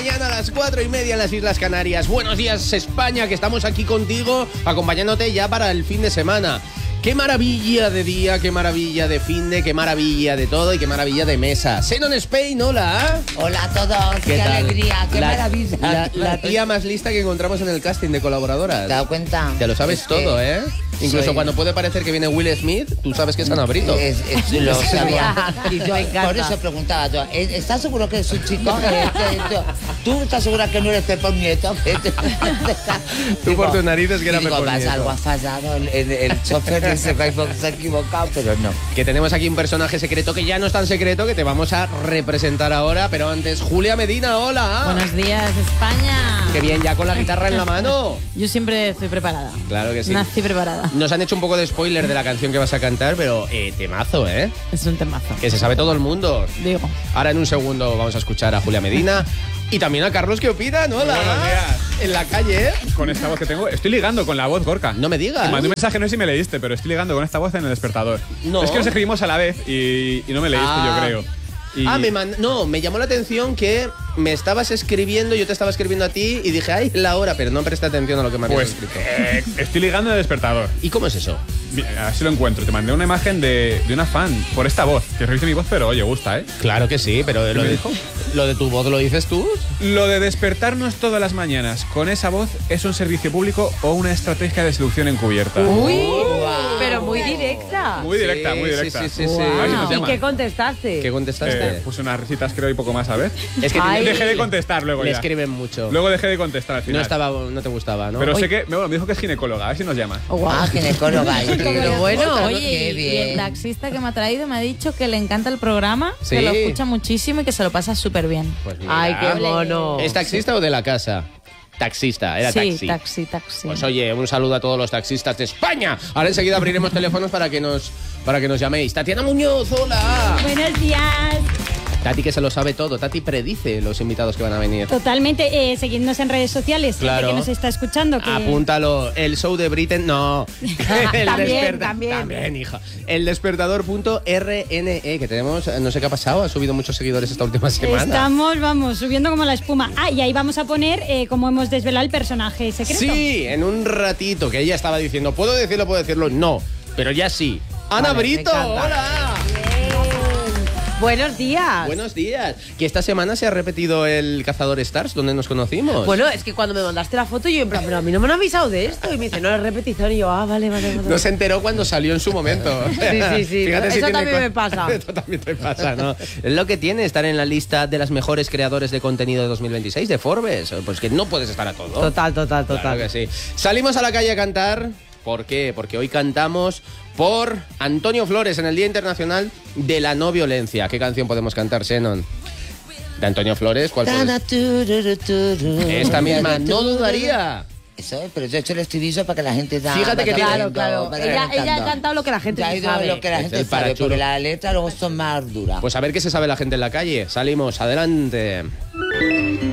mañana, a las 4:30 en las Islas Canarias. Buenos días, España, que estamos aquí contigo, acompañándote ya para el fin de semana. Qué maravilla de día, qué maravilla de finde, qué maravilla de todo y qué maravilla de mesa. Xenon Spain, hola. Hola a todos, qué tal? alegría, qué maravilla. La tía más lista que encontramos en el casting de colaboradoras. ¿Te has dado cuenta? Te lo sabes todo, ¿eh? Incluso soy- cuando puede parecer que viene Will Smith, tú sabes que es Ana Brito. Lo sabía. Y yo, Me encanta. por eso preguntaba yo, ¿estás seguro que es un chico? ¿Tú estás segura que no eres Pepe Nieto? Tú por tus narices que era Pepe Pepe Nieto. Algo ha fallado, el chofer se ha equivocado, pero no. Que tenemos aquí un personaje secreto que ya no es tan secreto, que te vamos a representar ahora. Pero antes, Julia Medina, hola. Buenos días, España. Qué bien, ya con la guitarra en la mano. Yo siempre estoy preparada. Claro que sí. Nací preparada. Nos han hecho un poco de spoiler de la canción que vas a cantar, pero temazo, ¿eh? Es un temazo. Que se sabe todo el mundo. Digo. Ahora en un segundo vamos a escuchar a Julia Medina y también a Carlos, ¿qué opinan? Hola. Buenos días. En la calle, ¿eh? Con esta voz que tengo, estoy ligando con la voz, Gorka. No me digas. Te mandé un mensaje, no sé si me leíste, pero estoy ligando con esta voz en el despertador. No. Es que nos escribimos a la vez y no me leíste, yo creo. Y Me llamó la atención que me estabas escribiendo, yo te estaba escribiendo a ti y dije, ay, la hora, pero no presté atención a lo que me habías pues escrito. estoy ligando en el despertador. ¿Y cómo es eso? Mira, así lo encuentro. Te mandé una imagen de una fan por esta voz. Que reviste mi voz, pero oye, gusta, ¿eh? Claro que sí, pero ¿Qué me dijo? lo de tu voz lo dices tú. Lo de despertarnos todas las mañanas con esa voz es un servicio público o una estrategia de seducción encubierta. Uy, Pero muy directa. Muy directa, Sí, muy directa. sí, sí, sí, Wow. sí. A ver si nos ¿Y llaman. qué contestaste? ¿Qué contestaste? Puse unas risitas, creo, y poco más, ¿sabes? Es que Ay. Dejé de contestar luego le ya. escriben mucho. Luego dejé de contestar al final. No te gustaba, ¿no? Pero sé que me dijo que es ginecóloga, a ver si nos llama. Oh, wow. Ah, ginecóloga. Pero bueno, Oye, qué y bien. el taxista que me ha traído me ha dicho que le encanta el programa, Sí. que lo escucha muchísimo y que se lo pasa súper bien. Pues mira. Ay, qué mono. ¿Es taxista o de la casa? Taxista, era Sí, taxi. taxi. Pues oye, un saludo a todos los taxistas de España. Ahora enseguida abriremos teléfonos para que nos llaméis. Tatiana Muñoz, hola. Buenos días. Tati que se lo sabe todo. Tati predice los invitados que van a venir. Totalmente. Seguidnos en redes sociales. Claro. Gente que nos está escuchando. Que... Apúntalo. El show de Britain, no. También. También, hija. El despertador.rne, que tenemos, no sé qué ha pasado, ha subido muchos seguidores esta última semana. Estamos, vamos, subiendo como la espuma. Ah, y ahí vamos a poner cómo hemos desvelado el personaje secreto. Sí, en un ratito, que ella estaba diciendo, ¿puedo decirlo? No, pero ya sí. Ana Vale, Brito, me encanta. hola. Buenos días. Buenos días. Que esta semana se ha repetido el Cazador Stars, donde nos conocimos. Bueno, es que cuando me mandaste la foto yo en plan, pero a mí no me han avisado de esto. Y me dice, no, es repetición. Y yo, vale. No se enteró cuando salió en su momento. Sí. Fíjate si Eso tiene también me pasa. Eso también te pasa, ¿no? Es lo que tiene estar en la lista de las mejores creadores de contenido de 2026 de Forbes. Pues que no puedes estar a todo. Total. Claro que sí. Salimos a la calle a cantar. ¿Por qué? Porque hoy cantamos por Antonio Flores en el Día Internacional de la No Violencia. ¿Qué canción podemos cantar, Xenon? De Antonio Flores, ¿cuál puedes? Esta misma, no dudaría. Eso es, pero yo he hecho el estribillo para que la gente da. Fíjate que Claro. Ella ha cantado lo que la gente Ya ha ido sabe. lo que la Es gente el sabe, parachulo. porque la letra luego son más duras. Pues a ver qué se sabe la gente en la calle. Salimos, adelante.